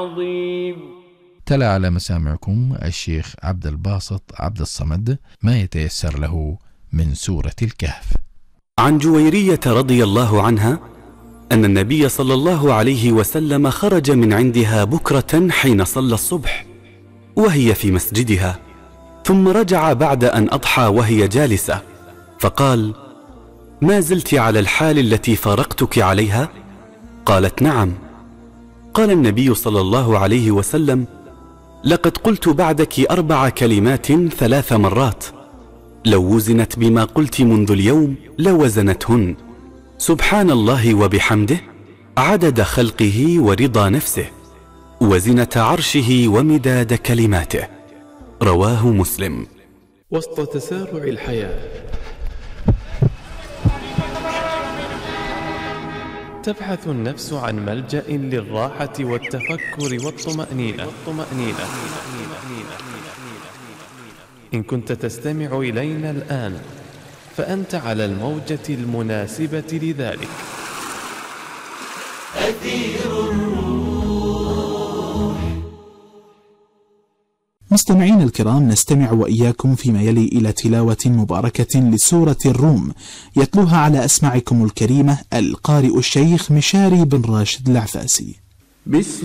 تلا على مسامعكم الشيخ عبد الباسط عبد الصمد ما يتيسر له من سورة الكهف. عن جويرية رضي الله عنها أن النبي صلى الله عليه وسلم خرج من عندها بكرة حين صلى الصبح وهي في مسجدها، ثم رجع بعد أن أضحى وهي جالسة، فقال: ما زلت على الحال التي فارقتك عليها؟ قالت: نعم. قال النبي صلى الله عليه وسلم: لقد قلت بعدك 4 كلمات 3 مرات، لو وزنت بما قلت منذ اليوم لوزنتهن: سبحان الله وبحمده، عدد خلقه ورضا نفسه، وزنة عرشه ومداد كلماته. رواه مسلم. وسط تسارع الحياة تبحث النفس عن ملجأ للراحة والتفكر والطمأنينة. إن كنت تستمع إلينا الآن فأنت على الموجة المناسبة لذلك. مستمعين الكرام، نستمع وإياكم فيما يلي إلى تلاوة مباركة لسورة الروم، يتلوها على أسماعكم الكريمة القارئ الشيخ مشاري بن راشد العفاسي.